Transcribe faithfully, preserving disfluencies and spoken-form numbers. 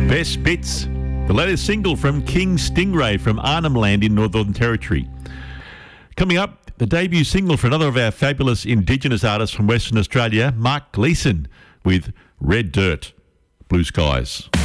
Best Bits, the latest single from King Stingray from Arnhem Land in Northern Territory. Coming up, the debut single for another of our fabulous Indigenous artists from Western Australia, Mark Gleeson, with Red Dirt, Blue Skies.